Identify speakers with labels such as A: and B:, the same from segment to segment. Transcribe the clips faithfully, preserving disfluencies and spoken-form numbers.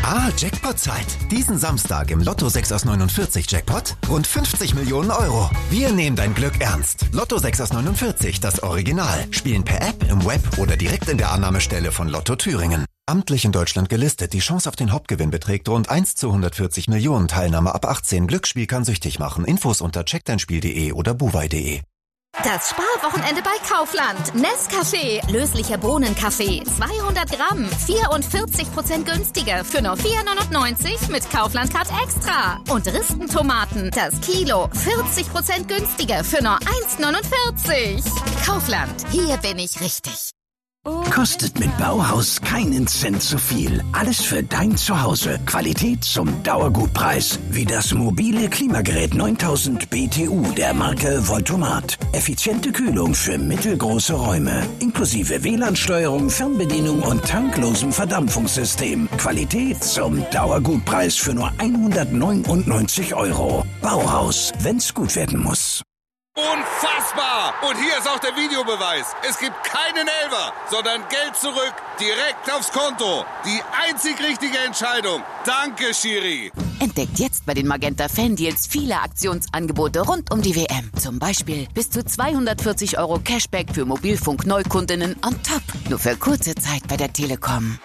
A: Ah, Jackpot-Zeit. Diesen Samstag im Lotto sechs aus neunundvierzig Jackpot rund fünfzig Millionen Euro. Wir nehmen dein Glück ernst. Lotto sechs aus neunundvierzig, das Original. Spielen per App, im Web oder direkt in der Annahmestelle von Lotto Thüringen. Amtlich in Deutschland gelistet. Die Chance auf den Hauptgewinn beträgt rund eins zu hundertvierzig Millionen. Teilnahme ab achtzehn. Glücksspiel kann süchtig machen. Infos unter check dein spiel punkt de oder buwei punkt de.
B: Das Sparwochenende bei Kaufland. Nescafé, löslicher Bohnenkaffee, zweihundert Gramm, vierundvierzig Prozent günstiger für nur vier neunundneunzig mit Kaufland-Card Extra. Und Ristentomaten, das Kilo, vierzig Prozent günstiger für nur eins neunundvierzig. Kaufland, hier bin ich richtig.
C: Kostet mit Bauhaus keinen Cent zu viel. Alles für dein Zuhause. Qualität zum Dauergutpreis. Wie das mobile Klimagerät neuntausend B T U der Marke Voltomat. Effiziente Kühlung für mittelgroße Räume. Inklusive W L A N-Steuerung, Fernbedienung und tanklosem Verdampfungssystem. Qualität zum Dauergutpreis für nur hundertneunundneunzig Euro. Bauhaus, wenn's gut werden muss.
D: Unfassbar! Und hier ist auch der Videobeweis. Es gibt keinen Elfer, sondern Geld zurück, direkt aufs Konto. Die einzig richtige Entscheidung. Danke, Schiri.
E: Entdeckt jetzt bei den Magenta Fan-Deals viele Aktionsangebote rund um die W M. Zum Beispiel bis zu zweihundertvierzig Euro Cashback für Mobilfunk-Neukundinnen on top. Nur für kurze Zeit bei der Telekom.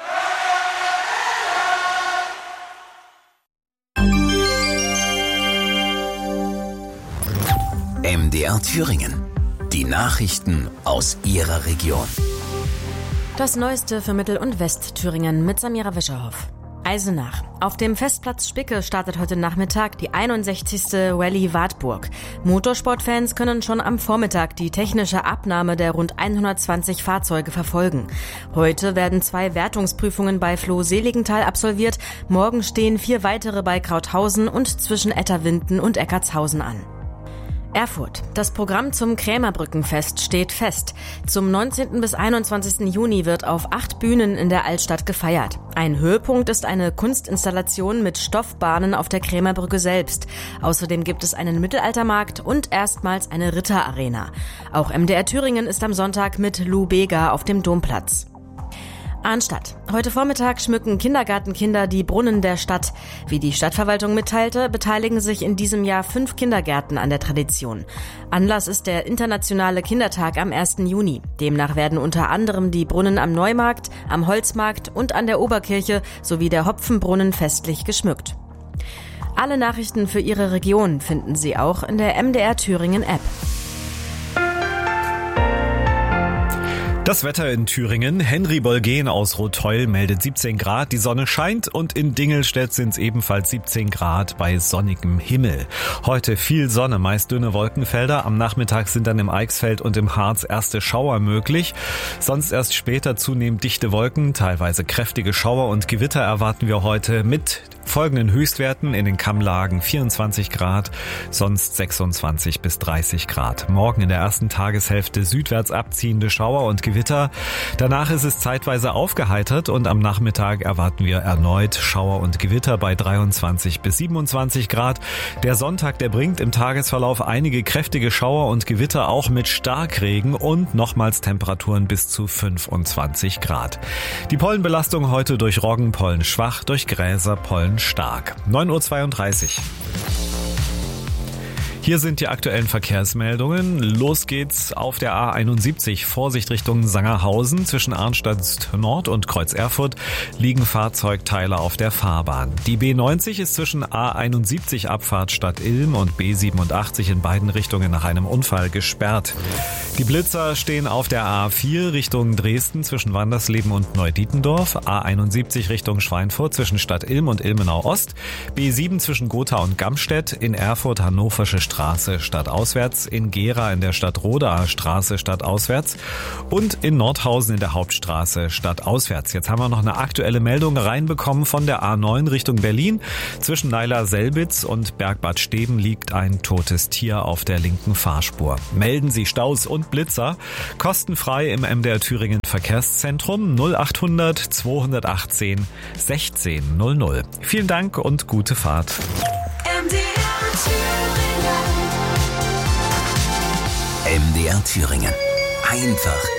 F: M D R Thüringen. Die Nachrichten aus Ihrer Region.
G: Das Neueste für Mittel- und Westthüringen mit Samira Wischerhoff. Eisenach. Auf dem Festplatz Spicke startet heute Nachmittag die einundsechzigste Rallye Wartburg. Motorsportfans können schon am Vormittag die technische Abnahme der rund hundertzwanzig Fahrzeuge verfolgen. Heute werden zwei Wertungsprüfungen bei Floh-Seligenthal absolviert. Morgen stehen vier weitere bei Krauthausen und zwischen Etterwinden und Eckartshausen an. Erfurt. Das Programm zum Krämerbrückenfest steht fest. Zum neunzehnten bis einundzwanzigsten Juni wird auf acht Bühnen in der Altstadt gefeiert. Ein Höhepunkt ist eine Kunstinstallation mit Stoffbahnen auf der Krämerbrücke selbst. Außerdem gibt es einen Mittelaltermarkt und erstmals eine Ritterarena. Auch M D R Thüringen ist am Sonntag mit Lou Bega auf dem Domplatz. Arnstadt. Heute Vormittag schmücken Kindergartenkinder die Brunnen der Stadt. Wie die Stadtverwaltung mitteilte, beteiligen sich in diesem Jahr fünf Kindergärten an der Tradition. Anlass ist der internationale Kindertag am ersten Juni. Demnach werden unter anderem die Brunnen am Neumarkt, am Holzmarkt und an der Oberkirche sowie der Hopfenbrunnen festlich geschmückt. Alle Nachrichten für Ihre Region finden Sie auch in der M D R Thüringen App.
H: Das Wetter in Thüringen. Henry Bolgen aus Rotheul meldet siebzehn Grad. Die Sonne scheint und in Dingelstedt sind es ebenfalls siebzehn Grad bei sonnigem Himmel. Heute viel Sonne, meist dünne Wolkenfelder. Am Nachmittag sind dann im Eichsfeld und im Harz erste Schauer möglich. Sonst erst später zunehmend dichte Wolken, teilweise kräftige Schauer und Gewitter erwarten wir heute mit folgenden Höchstwerten in den Kammlagen: vierundzwanzig Grad, sonst sechsundzwanzig bis dreißig Grad. Morgen in der ersten Tageshälfte südwärts abziehende Schauer und Gewitter. Danach ist es zeitweise aufgeheitert und am Nachmittag erwarten wir erneut Schauer und Gewitter bei dreiundzwanzig bis siebenundzwanzig Grad. Der Sonntag, der bringt im Tagesverlauf einige kräftige Schauer und Gewitter, auch mit Starkregen und nochmals Temperaturen bis zu fünfundzwanzig Grad. Die Pollenbelastung heute durch Roggen, Pollen schwach, durch Gräser, Pollen stark. neun Uhr zweiunddreißig. Hier sind die aktuellen Verkehrsmeldungen. Los geht's auf der A einundsiebzig. Vorsicht Richtung Sangerhausen. Zwischen Arnstadt Nord und Kreuz Erfurt liegen Fahrzeugteile auf der Fahrbahn. Die B neunzig ist zwischen A einundsiebzig Abfahrt Stadt Ilm und B siebenundachtzig in beiden Richtungen nach einem Unfall gesperrt. Die Blitzer stehen auf der A vier Richtung Dresden zwischen Wandersleben und Neudietendorf. A einundsiebzig Richtung Schweinfurt zwischen Stadt Ilm und Ilmenau Ost. B sieben zwischen Gotha und Gamstedt. In Erfurt Hannoversche Straße stadtauswärts, in Gera in der Stadt Rodaer Straße stadtauswärts und in Nordhausen in der Hauptstraße stadtauswärts. Jetzt haben wir noch eine aktuelle Meldung reinbekommen von der A neun Richtung Berlin. Zwischen Naila-Selbitz und Bergbad Steben liegt ein totes Tier auf der linken Fahrspur. Melden Sie Staus und Blitzer kostenfrei im M D R Thüringen Verkehrszentrum null achthundert zweihundertachtzehn sechzehn null null. Vielen Dank und gute Fahrt.
F: M D R Thüringen. M D R Thüringen. Einfach